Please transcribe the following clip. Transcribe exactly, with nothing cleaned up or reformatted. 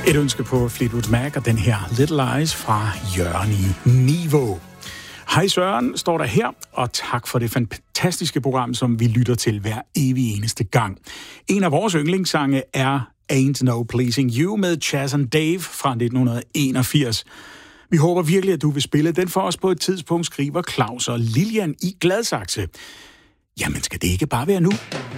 Et ønske på Fleetwood Mac og den her Little Eyes fra Jørgen i Niveau. Hej Søren, står der her, og tak for det fantastiske program, som vi lytter til hver evig eneste gang. En af vores yndlingssange er Ain't No Pleasing You med Chas and Dave fra nitten enogfirs. Vi håber virkelig, at du vil spille den for os på et tidspunkt, skriver Claus og Lilian i Gladsaxe. Jamen, skal det ikke bare være nu?